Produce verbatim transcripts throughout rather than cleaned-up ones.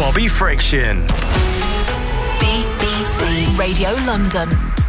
Bobby Friction. B B C Radio London.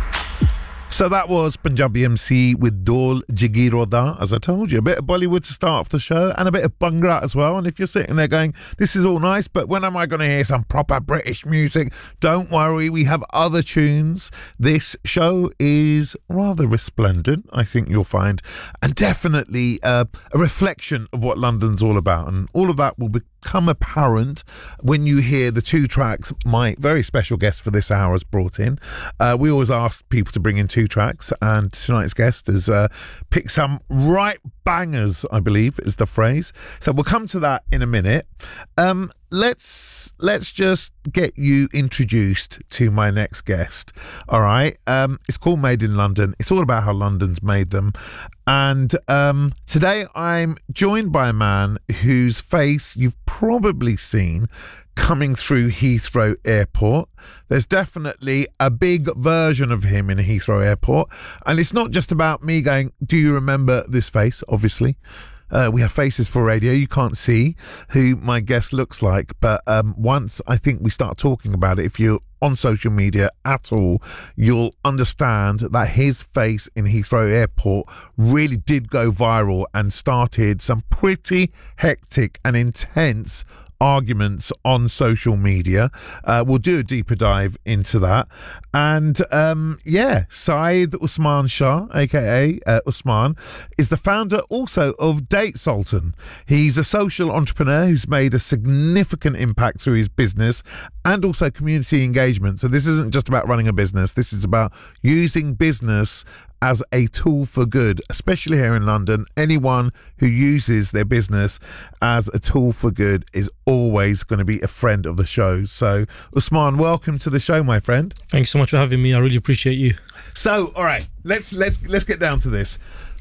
So that was Punjabi M C with Dol Jagiro Da, as I told you. A bit of Bollywood to start off the show and a bit of Bhangra as well. And if you're sitting there going, this is all nice, but when am I going to hear some proper British music? Don't worry, we have other tunes. This show is rather resplendent, I think you'll find, and definitely uh, a reflection of what London's all about. And all of that will become apparent when you hear the two tracks my very special guest for this hour has brought in. Uh, we always ask people to bring in two tracks, and tonight's guest has uh, picked some right bangers, I believe is the phrase. So we'll come to that in a minute. Um, let's let's just get you introduced to my next guest. All right. Um, it's called Made in London. It's all about how London's made them. And um, today I'm joined by a man whose face you've probably seen coming through Heathrow Airport. There's definitely a big version of him in Heathrow Airport. And it's not just about me going, do you remember this face? Obviously. Uh, we have faces for radio. You can't see who my guest looks like. But um, once I think we start talking about it, if you're on social media at all, you'll understand that his face in Heathrow Airport really did go viral and started some pretty hectic and intense arguments on social media. Uh, we'll do a deeper dive into that. And um, yeah, Syed Usman Shah, aka uh, Usman, is the founder also of Date Sultan. He's a social entrepreneur who's made a significant impact through his business and also community engagement. So this isn't just about running a business. This is about using business as a tool for good, especially here in London. Anyone who uses their business as a tool for good is always going to be a friend of the show. So, Usman, welcome to the show, my friend. Thanks so much for having me. I really appreciate you. So, all right, let's let's let's get down to this.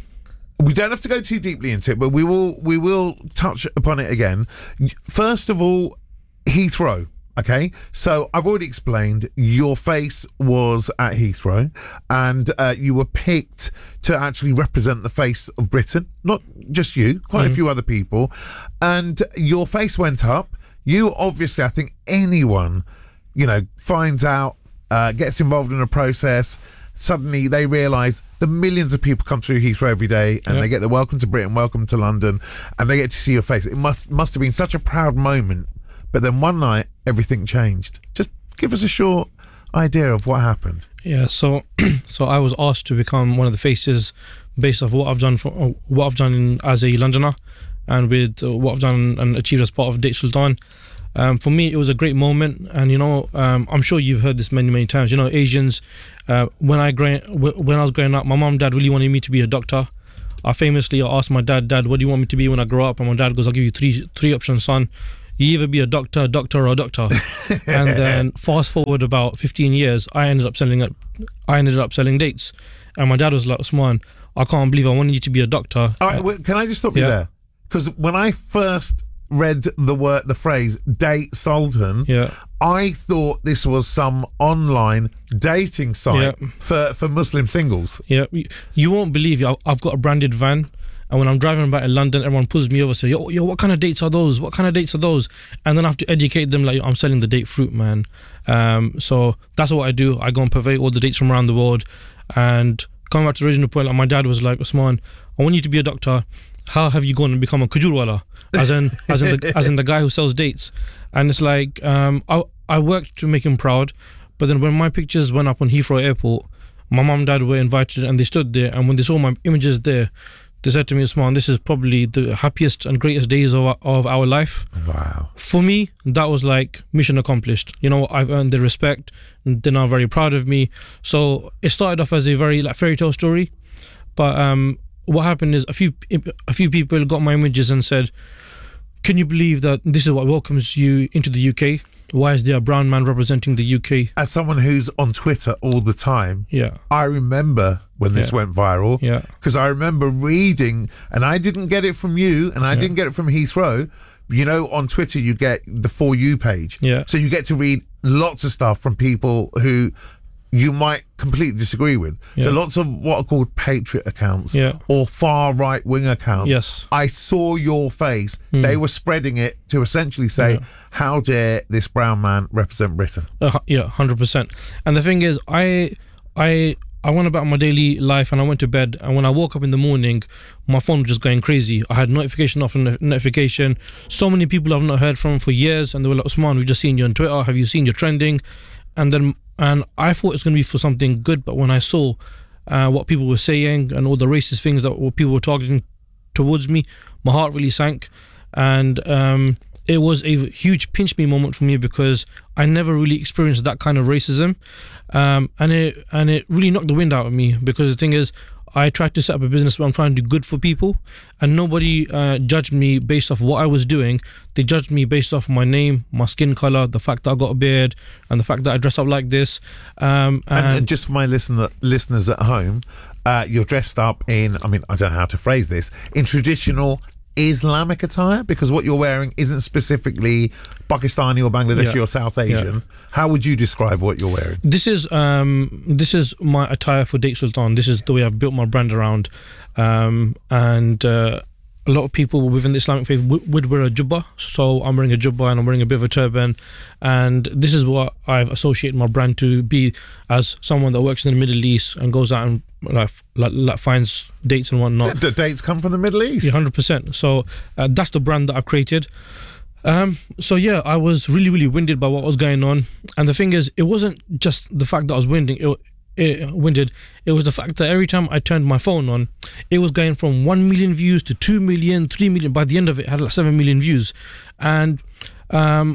We don't have to go too deeply into it, but we will we will touch upon it again. First of all, Heathrow. Okay, so I've already explained your face was at Heathrow and uh, you were picked to actually represent the face of Britain, not just you, quite mm. a few other people, and your face went up. You obviously, I think anyone, you know, finds out, uh, gets involved in a process, suddenly they realise the millions of people come through Heathrow every day and yep. they get the welcome to Britain, welcome to London, and they get to see your face. It must must have been such a proud moment. But then one night, everything changed. Just give us a short idea of what happened. Yeah, so so I was asked to become one of the faces based off what I've done for uh, what I've done as a Londoner, and with uh, what I've done and achieved as part of Date Sultan. Um, for me, it was a great moment, and you know, um, I'm sure you've heard this many, many times. You know, Asians. Uh, when I gra- when I was growing up, my mum and dad really wanted me to be a doctor. I famously asked my dad, "Dad, what do you want me to be when I grow up?" And my dad goes, "I'll give you three three options, son. You either be a doctor, doctor, or a doctor." And then fast forward about fifteen years, I ended up selling it. I ended up selling dates, and my dad was like, "Usman, I can't believe I wanted you to be a doctor." All right, wait, can I just stop you yeah. there? Because when I first read the word, the phrase "Date Sultan," yeah. I thought this was some online dating site yeah. for for Muslim singles. Yeah, you won't believe it. I've got a branded van. And when I'm driving about in London, everyone pulls me over and says, yo, yo, what kind of dates are those? What kind of dates are those? And then I have to educate them like, I'm selling the date fruit, man. Um, so that's what I do. I go and purvey all the dates from around the world. And coming back to the original point, like my dad was like, Usman, I want you to be a doctor. How have you gone and become a kajurwala? As in, as in, the, as in the guy who sells dates. And it's like, um, I, I worked to make him proud. But then when my pictures went up on Heathrow Airport, my mum and dad were invited and they stood there. And when they saw my images there, they said to me, Usman, this is probably the happiest and greatest days of our, of our life. Wow. For me, that was like mission accomplished. You know, I've earned their respect. They're now very proud of me. So it started off as a very like fairy tale story. But um, what happened is a few a few people got my images and said, can you believe that this is what welcomes you into the U K? Why is there a brown man representing the U K? As someone who's on Twitter all the time, yeah, I remember when this yeah. went viral. Yeah. Because I remember reading, and I didn't get it from you, and I yeah. didn't get it from Heathrow. You know, on Twitter, you get the For You page. Yeah. So you get to read lots of stuff from people who you might completely disagree with. Yeah. So lots of what are called patriot accounts Yeah. or far right wing accounts. Yes. I saw your face. They were spreading it to essentially say, Yeah. how dare this brown man represent Britain? Uh, yeah, one hundred percent. And the thing is, I, I, I went about my daily life and I went to bed. And when I woke up in the morning, my phone was just going crazy. I had notification after no- notification. So many people I've not heard from for years, and they were like, "Usman, we've just seen you on Twitter. Have you seen your trending?" And then, and I thought it's going to be for something good. But when I saw uh, what people were saying and all the racist things that were- people were targeting towards me, my heart really sank. And um, it was a huge pinch me moment for me, because I never really experienced that kind of racism, um, and it and it really knocked the wind out of me. Because the thing is, I tried to set up a business where I'm trying to do good for people, and nobody uh, judged me based off what I was doing. They judged me based off my name, my skin color, the fact that I got a beard, and the fact that I dress up like this. Um, and, And, and just for my listener, listeners at home, uh, you're dressed up in, I mean, I don't know how to phrase this, in traditional Islamic attire, because what you're wearing isn't specifically Pakistani or Bangladeshi Yeah. or South Asian. Yeah. How would you describe what you're wearing? This is um this is my attire for Date Sultan. This is the way I've built my brand around, um and uh, a lot of people within the Islamic faith would, would wear a jubba. So I'm wearing a jubba and I'm wearing a bit of a turban, and this is what I've associated my brand to be, as someone that works in the Middle East and goes out and like, like, like finds dates and whatnot. The dates come from the Middle East. Yeah, one hundred percent. So uh, that's the brand that I've created. Um, so yeah, I was really, really winded by what was going on. And the thing is, it wasn't just the fact that I was winding, it, it, winded. It was the fact that every time I turned my phone on, it was going from one million views to two million, three million. By the end of it, it had like seven million views. And um,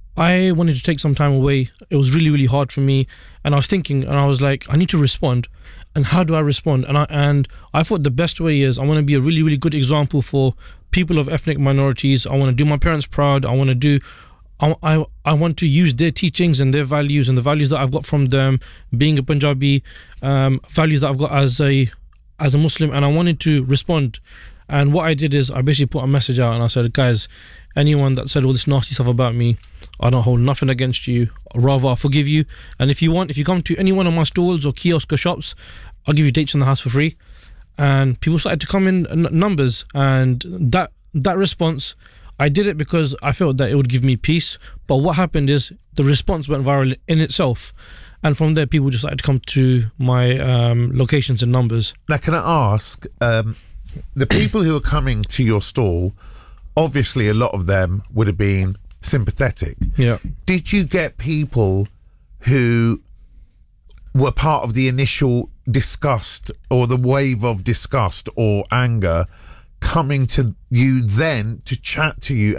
I wanted to take some time away. It was really, really hard for me. And I was thinking, and I was like, I need to respond. And how do I respond? And I and I thought the best way is I want to be a really, really good example for people of ethnic minorities. I want to do my parents proud. I want to do, I, I, I want to use their teachings and their values and the values that I've got from them, being a Punjabi, um, values that I've got as a as a Muslim, and I wanted to respond. And what I did is I basically put a message out and I said, guys, anyone that said all this nasty stuff about me, I don't hold nothing against you. Rather, I forgive you. And if you want, if you come to any one of my stalls or kiosk or shops, I'll give you dates in the house for free. And people started to come in n- numbers, and that that response, I did it because I felt that it would give me peace. But what happened is the response went viral in itself, and from there people just started to come to my um, locations in numbers. Now, can I ask, um, the people who are coming to your stall, obviously a lot of them would have been sympathetic. Yeah. Did you get people who were part of the initial disgust or the wave of disgust or anger coming to you then to chat to you